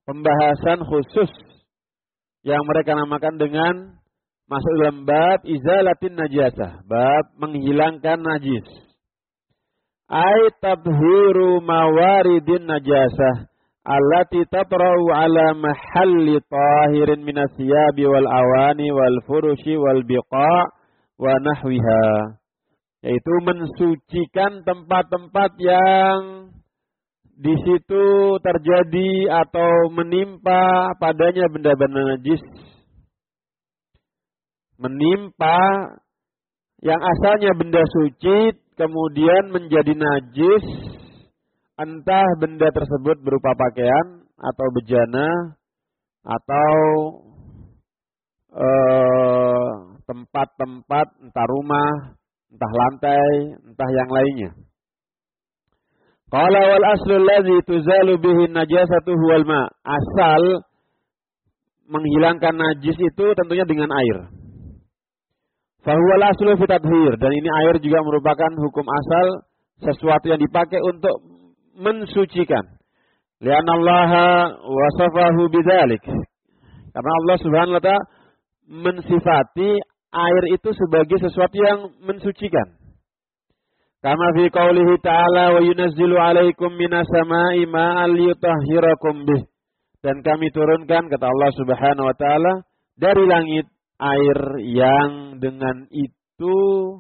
pembahasan khusus yang mereka namakan dengan masuk dalam bab izalatin najasah, bab menghilangkan najis. Ai tabhiru mawaridin najasah allati tatra'u ala mahalli tahirin minas siyabi wal awani wal furushi wal biqa' wa nahwiha. Yaitu mensucikan tempat-tempat yang di situ terjadi atau menimpa padanya benda-benda najis. Menimpa yang asalnya benda suci kemudian menjadi najis, entah benda tersebut berupa pakaian atau bejana atau tempat-tempat entah rumah, entah lantai, entah yang lainnya. Qala wal aslu allazi tuzalu bihi najasatu huwal ma. Asal menghilangkan najis itu tentunya dengan air. Fahuwal aslu fi tadhhir, dan ini air juga merupakan hukum asal sesuatu yang dipakai untuk mensucikan. Li'anna Allah wasafahu bidzalik. Karena Allah Subhanahu wa taala mensifati air itu sebagai sesuatu yang mensucikan. Kama fi qaulihi ta'ala wa yunazzilu 'alaikum minas sama'i ma'an liyutahhirakum bih. Dan kami turunkan, kata Allah Subhanahu wa taala, dari langit air yang dengan itu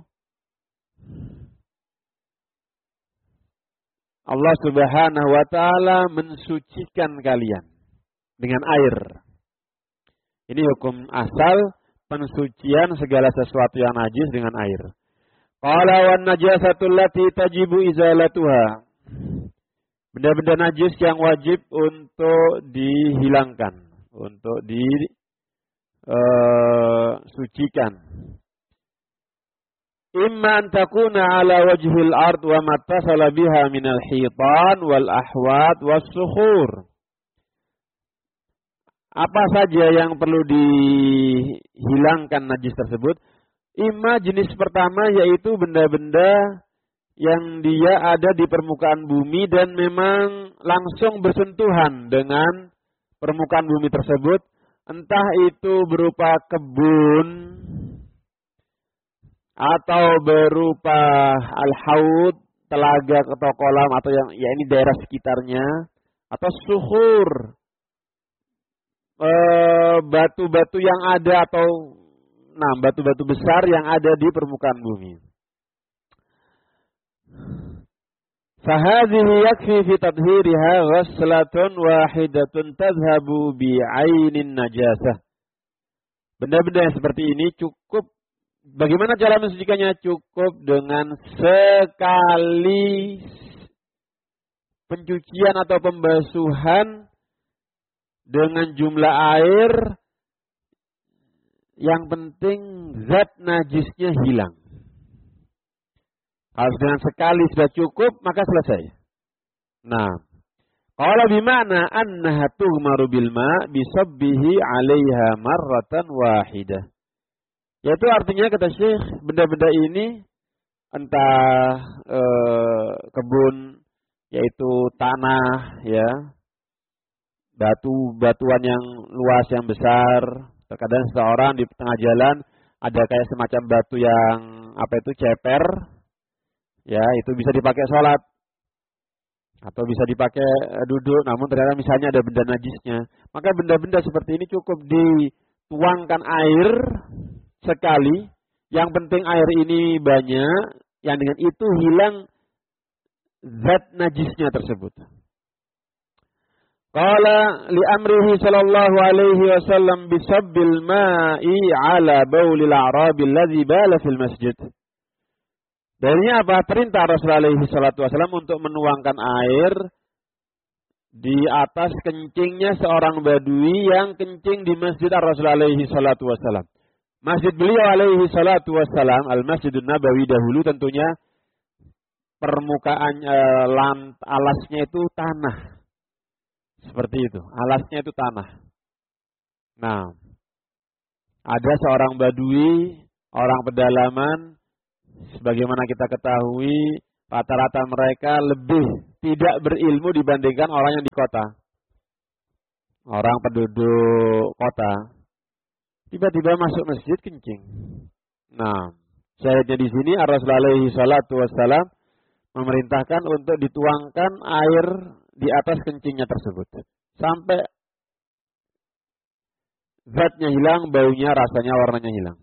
Allah Subhanahu wa taala mensucikan kalian dengan air. Ini hukum asal pensucian segala sesuatu yang najis dengan air. Qala wan najasatu allati tajibu izalatuha. Benda-benda najis yang wajib untuk dihilangkan, untuk disucikan. Imma an takuna ala wajhil ard wa mattasala biha minal hitan wal ahwat was sukhur. Apa saja yang perlu dihilangkan najis tersebut? Imma jenis pertama yaitu benda-benda yang dia ada di permukaan bumi dan memang langsung bersentuhan dengan permukaan bumi tersebut. Entah itu berupa kebun atau berupa al-haud, telaga atau kolam atau yang ya ini daerah sekitarnya, atau suhur, batu-batu yang ada atau batu-batu besar yang ada di permukaan bumi. Fahadhihi yakfi fi tadhhiriha ghaslatun wahidatun tadhhabu bi'ainin najasah. Benda-benda yang seperti ini cukup. Bagaimana cara mensucikannya? Cukup dengan sekali pencucian atau pembasuhan dengan jumlah air, yang penting zat najisnya hilang. Kalau dengan sekali sudah cukup, maka selesai. Nah, kalau bimana annaha tughmaru bil ma' bisabbihi 'alaiha marratan wahidah. Yaitu artinya kata Syekh, benda-benda ini entah kebun, yaitu tanah, ya, batu-batuan yang luas yang besar. Terkadang seseorang di tengah jalan ada kayak semacam batu yang ceper, ya, itu bisa dipakai sholat atau bisa dipakai duduk. Namun ternyata misalnya ada benda najisnya, maka benda-benda seperti ini cukup dituangkan air sekali. Yang penting air ini banyak, yang dengan itu hilang zat najisnya tersebut. Qala li amrihi sallallahu alaihi wasallam bisabbil ma'i ala baulil a'rabil ladzi bala fil masjid. Darinya apa? Perintah Rasulullah alaihi salatu wasallam untuk menuangkan air di atas kencingnya seorang badui yang kencing di masjid Rasulullah alaihi salatu wasallam. Masjid beliau alaihi salatu wasallam, Al-Masjidun Nabawi dahulu tentunya permukaan alasnya itu tanah. Seperti itu, alasnya itu tanah. Nah, ada seorang badui, orang pedalaman, sebagaimana kita ketahui, rata-rata mereka lebih tidak berilmu dibandingkan orang yang di kota. orang penduduk kota tiba-tiba masuk masjid kencing. Nah, syahidnya di sini Rasulullah alaihi salatu wassalam memerintahkan untuk dituangkan air di atas kencingnya tersebut sampai zatnya hilang, baunya, rasanya, warnanya hilang.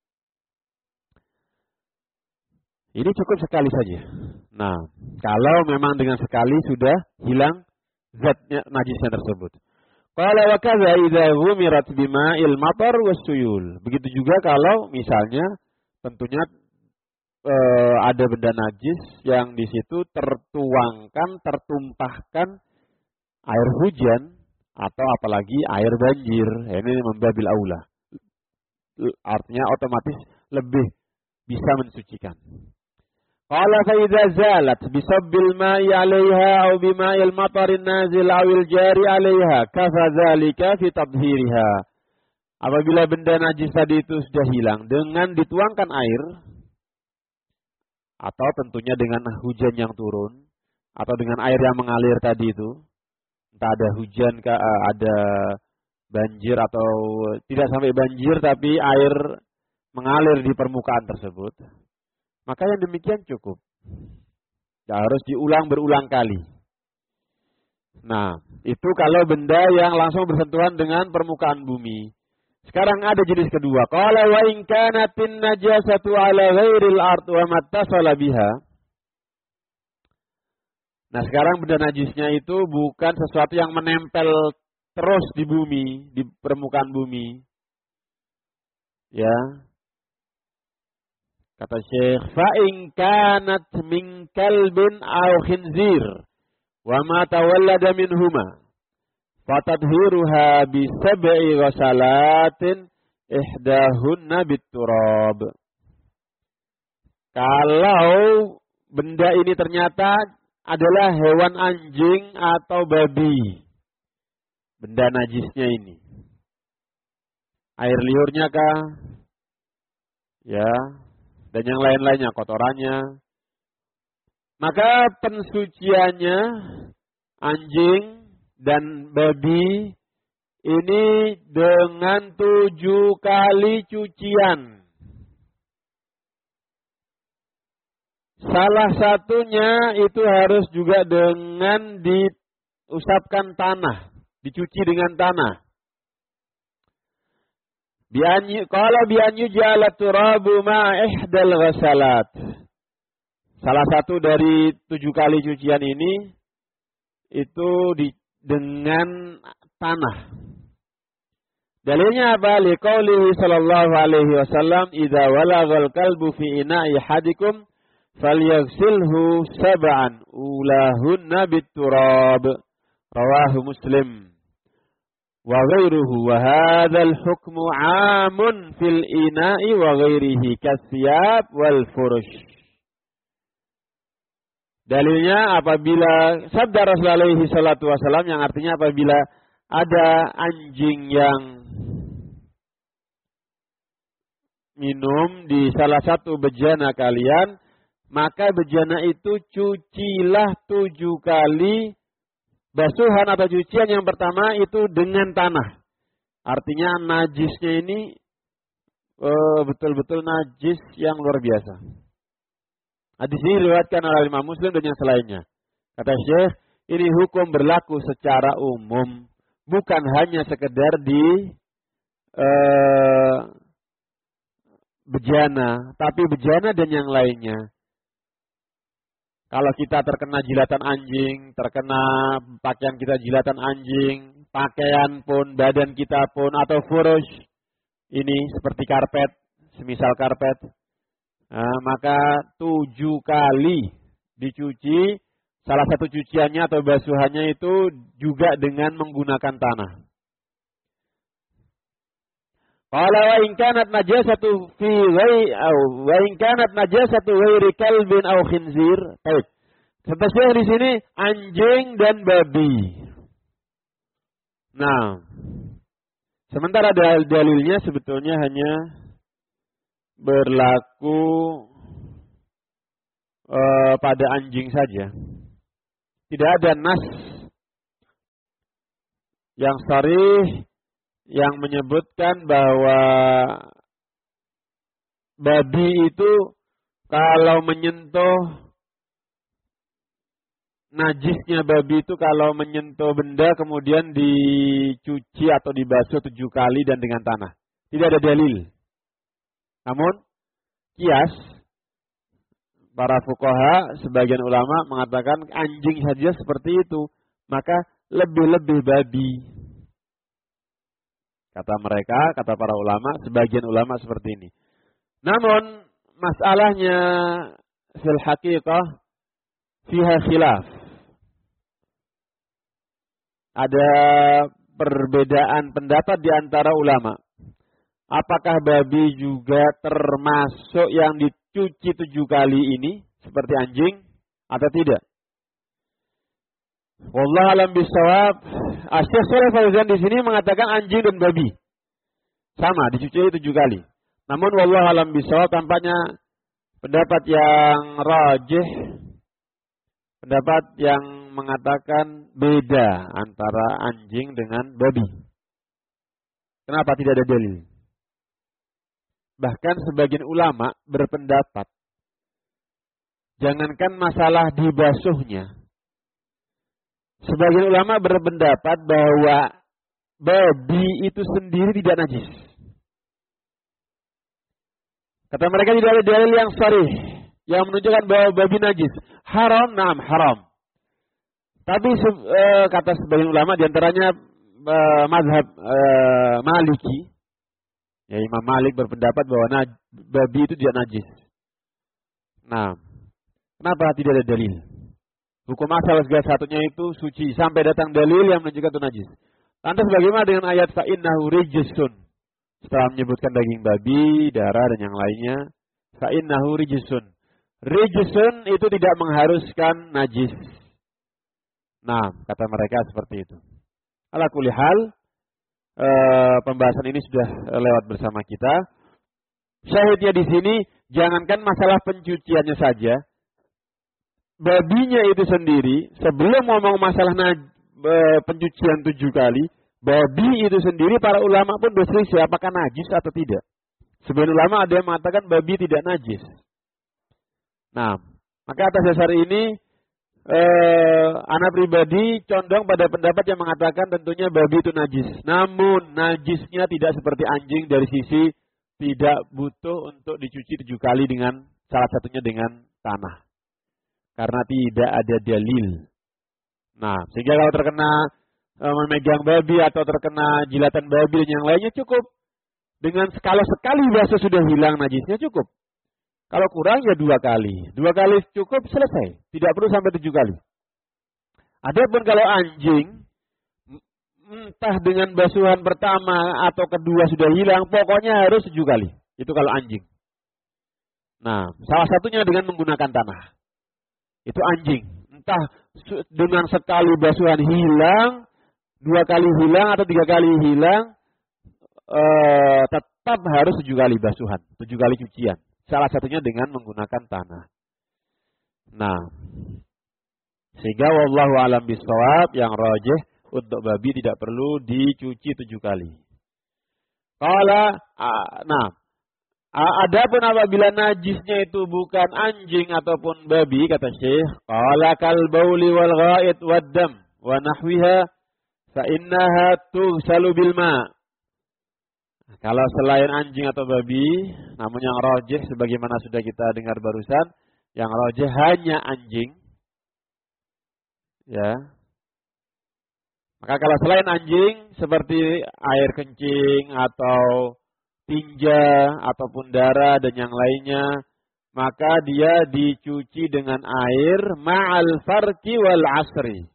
Ini cukup sekali saja. Nah, kalau memang dengan sekali sudah hilang zatnya najisnya tersebut. Qala wa kadza idza ghumirat bima'il matar wassuyul. Begitu juga kalau misalnya tentunya ada benda najis yang di situ tertumpahkan air hujan atau apalagi air banjir. Ini membabil aula. Artinya otomatis lebih bisa mensucikan. Qala fa idza zalat bisabbil ma'i 'alaiha aw bima'il matarin nazil awil jari 'alaiha kafa dzalika fi tadhhiriha. Apabila benda najis tadi itu sudah hilang dengan dituangkan air atau tentunya dengan hujan yang turun atau dengan air yang mengalir tadi itu, entah ada hujan ada banjir atau tidak sampai banjir tapi air mengalir di permukaan tersebut, maka yang demikian cukup. Ya, harus diulang berulang kali. Nah, itu kalau benda yang langsung bersentuhan dengan permukaan bumi. Sekarang ada jenis kedua. Qala wa in kanatin najasatu ala ghairil ard wa mattasala biha. Nah, sekarang benda najisnya itu bukan sesuatu yang menempel terus di bumi, di permukaan bumi. Ya. Kata Syekh, fa in kanat min kalbin aw khinzir wa ma tawallada minhuma fatadhiruha bi sab'i ghasalatin ihdahunna bit-turab. Kalau benda ini ternyata adalah hewan anjing atau babi, benda najisnya ini, air liurnya kah, ya, dan yang lain-lainnya, kotorannya, maka pensuciannya anjing dan babi ini dengan 7 kali cucian. Salah satunya itu harus juga dengan diusapkan tanah, dicuci dengan tanah. Qala bi an yuj'ala turabu ma ihdal ghasalat. Salah satu dari 7 kali cucian ini itu dengan tanah. Dalilnya apa? Liqaulihi sallallahu alaihi wasallam, "Idza walaghal kalbu fi ina'i hadikum falyaghsilhu sab'an ulahunna bit-turab." Rawahu Muslim wa ghairuhu wa hadzal hukmu 'amun fil ina'i wa ghairihi kathiyab wal furush. Dalilnya apabila sabda Rasulullah alaihi salatu wasallam yang artinya apabila ada anjing yang minum di salah satu bejana kalian, maka bejana itu cucilah 7 kali. Basuhan atau cucian yang pertama itu dengan tanah. Artinya najisnya ini betul-betul najis yang luar biasa. Hadis ini diriwayatkan oleh Imam Muslim dan yang selainnya. Kata Syekh, ini hukum berlaku secara umum, bukan hanya sekedar di bejana, tapi bejana dan yang lainnya. Kalau kita terkena jilatan anjing, terkena pakaian kita jilatan anjing, pakaian pun, badan kita pun, atau furush, ini seperti karpet, semisal karpet, maka 7 kali dicuci, salah satu cuciannya atau basuhannya itu juga dengan menggunakan tanah. Qala wa in kanat najasatu fi wa in kanat najasatu ghairi kalbin aw khinzir. Baik. Sebenarnya di sini anjing dan babi. Nah, sementara dalilnya sebetulnya hanya berlaku pada anjing saja. Tidak ada nas yang sharih yang menyebutkan bahwa babi itu kalau menyentuh najisnya babi itu kalau menyentuh benda kemudian dicuci atau dibasuh 7 kali dan dengan tanah. Tidak ada dalil. Namun kias para fuqaha sebagian ulama mengatakan anjing saja seperti itu, maka lebih-lebih babi. Kata mereka, kata para ulama, sebagian ulama seperti ini. Namun masalahnya fil haqiqah fiha khilaf. Ada perbedaan pendapat di antara ulama. Apakah babi juga termasuk yang dicuci 7 kali ini seperti anjing atau tidak? Wallahu alam bisawab. Syekh Shalih Fauzan di sini mengatakan anjing dan babi sama dicuci 7 kali. Namun wallahu alam bisawab tampaknya pendapat yang rajih, pendapat yang mengatakan beda antara anjing dengan babi. Kenapa tidak ada dalil? Bahkan sebagian ulama berpendapat, jangankan masalah dibasuhnya. Sebagian ulama berpendapat bahwa babi itu sendiri tidak najis. Kata mereka tidak ada dalil yang sharih yang menunjukkan bahwa babi najis. Haram, naam haram. Tapi kata sebagian ulama diantaranya mazhab Maliki, ya Imam Malik berpendapat bahwa babi itu tidak najis. Nah, kenapa tidak ada dalil? Hukum asal segala satunya itu suci sampai datang dalil yang menunjukkan itu najis. Lantas bagaimana dengan ayat fa'innahu rijsun? Setelah menyebutkan daging babi, darah dan yang lainnya, fa'innahu rijsun. Rijsun itu tidak mengharuskan najis. Nah, kata mereka seperti itu. Ala kulli hal, pembahasan ini sudah lewat bersama kita. Syahidnya di sini, jangankan masalah pencuciannya saja, babinya itu sendiri, sebelum ngomong masalah pencucian 7 kali, babi itu sendiri para ulama pun berselisih apakah najis atau tidak. Sebagian ulama ada yang mengatakan babi tidak najis. Nah, maka atas dasar ini, anak pribadi condong pada pendapat yang mengatakan tentunya babi itu najis. Namun najisnya tidak seperti anjing dari sisi tidak butuh untuk dicuci 7 kali dengan salah satunya dengan tanah. Karena tidak ada dalil. Nah, sehingga kalau terkena memegang babi atau terkena jilatan babi dan yang lainnya cukup. Dengan kalau sekali basuh sudah hilang najisnya cukup. Kalau kurang ya 2 kali. 2 kali cukup, selesai. Tidak perlu sampai 7 kali. Adapun kalau anjing, entah dengan basuhan pertama atau kedua sudah hilang, pokoknya harus 7 kali. Itu kalau anjing. Nah, salah satunya dengan menggunakan tanah. Itu anjing. Entah dengan sekali basuhan hilang, 2 kali hilang atau 3 kali hilang, tetap harus 7 kali basuhan. 7 kali cucian. Salah satunya dengan menggunakan tanah. Nah, sehingga wallahu alam bisawab yang rajih untuk babi tidak perlu dicuci 7 kali. Adapun apabila najisnya itu bukan anjing ataupun babi, kata Syekh, qala kal bauli wal ghaid wad dam wa nahwiha fa innaha tughsalu bil ma'. Kalau selain anjing atau babi, namun yang rajih sebagaimana sudah kita dengar barusan, yang rajih hanya anjing. Ya. Maka kalau selain anjing seperti air kencing atau tinja ataupun darah dan yang lainnya, maka dia dicuci dengan air ma'al farqi wal asri.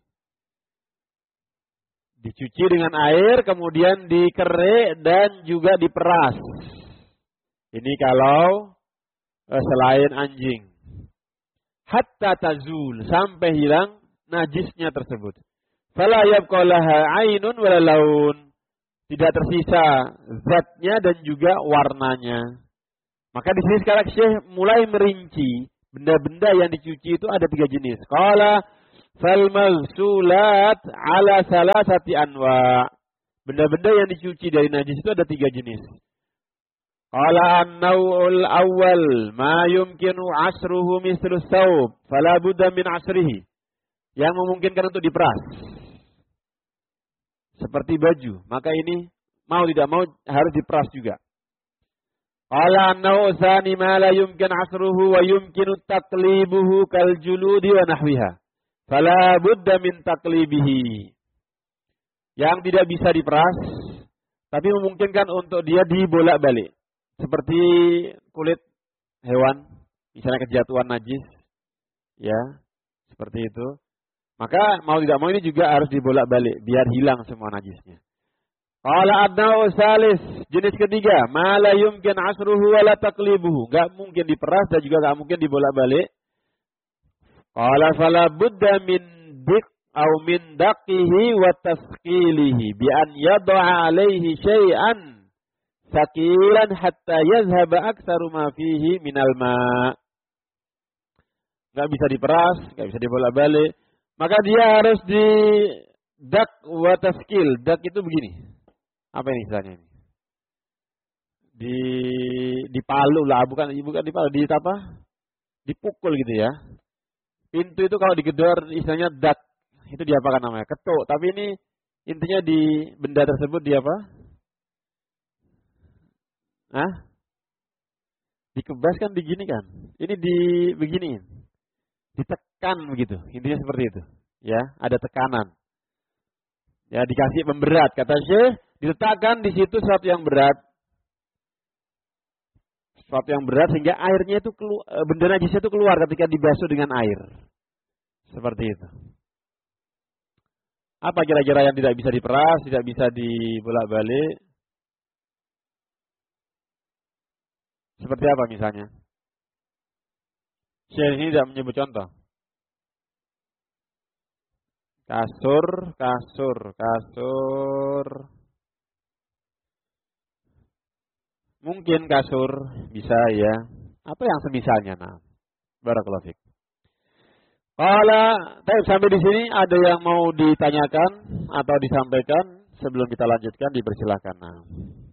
Dicuci dengan air, kemudian dikerek dan juga diperas. Ini kalau selain anjing. Hatta tazul, sampai hilang najisnya tersebut. Fala yabqa laha 'ainun wala laun. Tidak tersisa zatnya dan juga warnanya. Maka di sini sekarang Syekh mulai merinci benda-benda yang dicuci itu ada 3 jenis. Qala Fal maghsulat ala salasati anwa. Benda-benda yang dicuci dari najis itu ada 3 jenis. Qala an-naw'ul awwal ma yumkinu asruhu mislu thawb fala budda min asrihi. Yang memungkinkan untuk diperas. Seperti baju, maka ini mau tidak mau harus diperas juga. Qala an-naw'u tsani ma la yumkin asruhu wa yumkinu taqlibuhu kal juludi wa nahwiha. Fala budda min taqlibihi. Yang tidak bisa diperas tapi memungkinkan untuk dia dibolak-balik. Seperti kulit hewan, misalnya kejatuhan najis, ya, seperti itu. Maka mau tidak mau ini juga harus dibolak-balik, biar hilang semua najisnya. Qala adna'u salis, jenis ketiga, ma la yumkin asruhu wa la taqlibuhu. Enggak mungkin diperas dan juga enggak mungkin dibolak-balik. Qala fala budda min dik au min daqihi wa tasqilihi bi an yad'a alaihi syai'an sakilan hatta yazhaba aktsaru ma fihi minal ma. Enggak bisa diperas, enggak bisa dibolak-balik. Maka dia harus di dak wa taskil. Dak itu begini. Apa ini istilahnya ini? Dipalu lah, bukan dipalu, di apa? Dipukul gitu ya. Pintu itu kalau digedor istilahnya dak. Itu diapakan namanya? Ketuk. Tapi ini intinya di benda tersebut di apa? Hah? Dikebas kan begini kan? Ini beginiin. Ditekan begitu. Intinya seperti itu. Ya, ada tekanan. Ya, dikasih pemberat. Kata Syekh, diletakkan di situ sesuatu yang berat. Sesuatu yang berat sehingga airnya itu benda najisnya itu keluar ketika dibasuh dengan air. Seperti itu. Apa kira-kira yang tidak bisa diperas, tidak bisa dibolak-balik? Seperti apa misalnya? Syekh ini tidak menyebut contoh. Kasur. Mungkin kasur bisa ya. Apa yang semisalnya? Nah, barakallahu fiik. Baik, sampai di sini ada yang mau ditanyakan atau disampaikan sebelum kita lanjutkan, dipersilakan. Nah.